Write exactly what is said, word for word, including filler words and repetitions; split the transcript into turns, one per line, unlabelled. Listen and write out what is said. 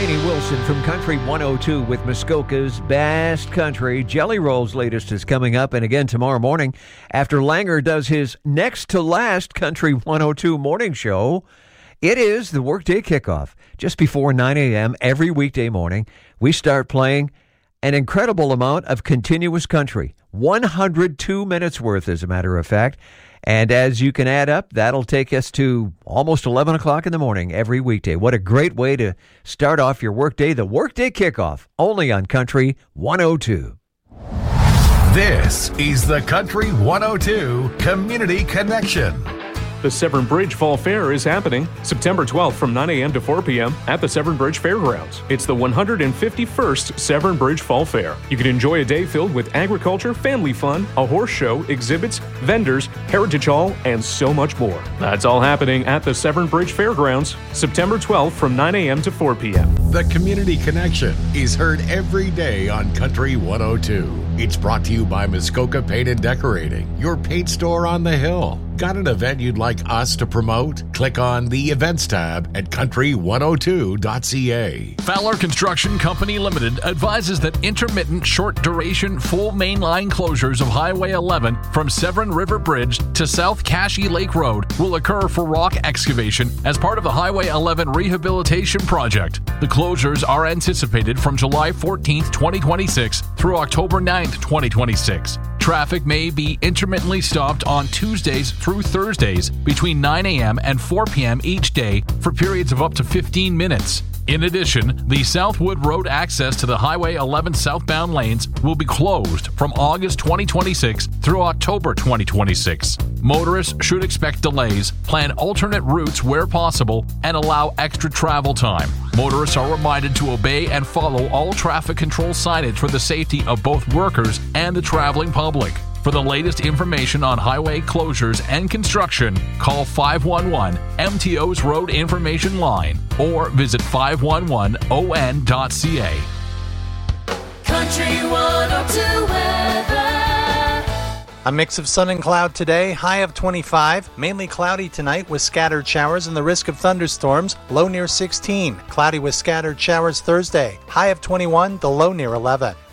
Lainey Wilson from Country one oh two with Muskoka's Best Country. Jelly Roll's latest is coming up, and again tomorrow morning after Langer does his next to last Country one oh two morning show. It is the workday kickoff. Just before nine a.m. every weekday morning, we start playing an incredible amount of continuous country. one hundred two minutes worth, as a matter of fact. And as you can add up, that'll take us to almost eleven o'clock in the morning every weekday. What a great way to start off your workday. The workday kickoff, only on Country one oh two.
This is the Country one oh two Community Connection.
The Severn Bridge Fall Fair is happening September twelfth from nine a.m. to four p.m. at the Severn Bridge Fairgrounds. It's the one hundred fifty-first Severn Bridge Fall Fair. You can enjoy a day filled with agriculture, family fun, a horse show, exhibits, vendors, heritage hall, and so much more. That's all happening at the Severn Bridge Fairgrounds September twelfth from nine a.m. to four p.m.
The Community Connection is heard every day on Country one oh two. It's brought to you by Muskoka Paint and Decorating, your paint store on the hill. Got an event you'd like us to promote? Click on the Events tab at country one oh two dot c a.
Fowler Construction Company Limited advises that intermittent short-duration full mainline closures of Highway eleven from Severn River Bridge to South Cashie Lake Road will occur for rock excavation as part of the Highway eleven rehabilitation project. The closures are anticipated from July fourteenth, twenty twenty-six through October ninth, twenty twenty-six. Traffic may be intermittently stopped on Tuesdays through Thursdays between nine a.m. and four p.m. each day for periods of up to fifteen minutes. In addition, the Southwood Road access to the Highway eleven southbound lanes will be closed from August twenty twenty-six through October twenty twenty-six. Motorists should expect delays, plan alternate routes where possible, and allow extra travel time. Motorists are reminded to obey and follow all traffic control signage for the safety of both workers and the traveling public. For the latest information on highway closures and construction, call five one one M T O's Road Information Line or visit five one one O N dot c a.
Country one oh two weather.
A mix of sun and cloud today, high of twenty-five, mainly cloudy tonight with scattered showers and the risk of thunderstorms, low near sixteen. Cloudy with scattered showers Thursday, high of twenty-one, the low near eleven.